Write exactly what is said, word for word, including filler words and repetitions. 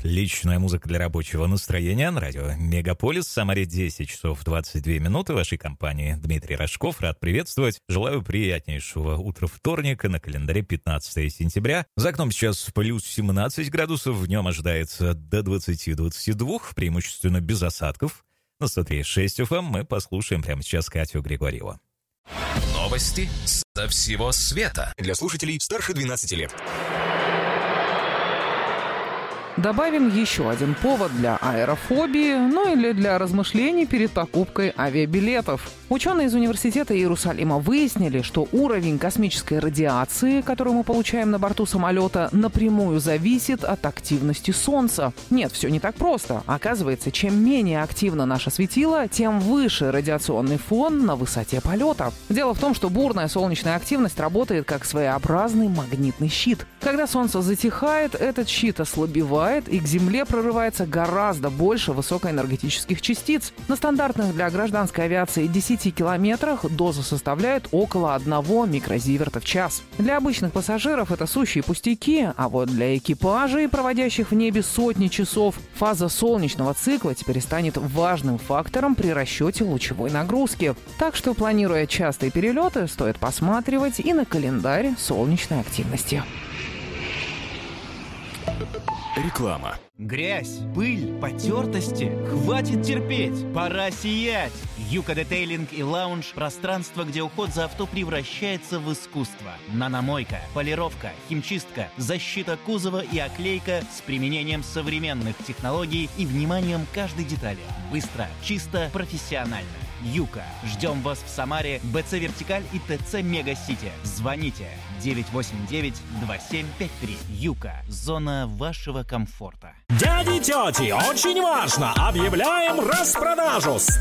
Отличная музыка для рабочего настроения на радио Мегаполис. В Самаре десять часов двадцать две минуты. В вашей компании Дмитрий Рожков. Рад приветствовать. Желаю приятнейшего утра вторника. На календаре пятнадцатое сентября. За окном сейчас плюс семнадцать градусов. Днем ожидается до двадцати-двадцати двух. Преимущественно без осадков. На сто три и шесть эф эм мы послушаем прямо сейчас Катю Григорьеву. Новости со всего света. Для слушателей старше двенадцати лет. Добавим еще один повод для аэрофобии, ну или для размышлений перед покупкой авиабилетов. Ученые из Университета Иерусалима выяснили, что уровень космической радиации, которую мы получаем на борту самолета, напрямую зависит от активности Солнца. Нет, все не так просто. Оказывается, чем менее активно наше светило, тем выше радиационный фон на высоте полета. Дело в том, что бурная солнечная активность работает как своеобразный магнитный щит. Когда Солнце затихает, этот щит ослабевает, и к Земле прорывается гораздо больше высокоэнергетических частиц. На стандартных для гражданской авиации десяти километрах доза составляет около одного микрозиверта в час. Для обычных пассажиров это сущие пустяки, а вот для экипажей, проводящих в небе сотни часов, фаза солнечного цикла теперь станет важным фактором при расчете лучевой нагрузки. Так что, планируя частые перелеты, стоит посматривать и на календарь солнечной активности. Реклама. Грязь, пыль, потертости. Хватит терпеть, пора сиять. Юка Детейлинг и Лаунж – пространство, где уход за авто превращается в искусство. Наномойка, полировка, химчистка, защита кузова и оклейка с применением современных технологий и вниманием к каждой детали. Быстро, чисто, профессионально. Юка. Ждем вас в Самаре, БЦ Вертикаль и ТЦ Мега-Сити. Звоните девять восемь девять два семь пять три. Юка. Зона вашего комфорта. Дяди, тети, очень важно! Объявляем распродажу!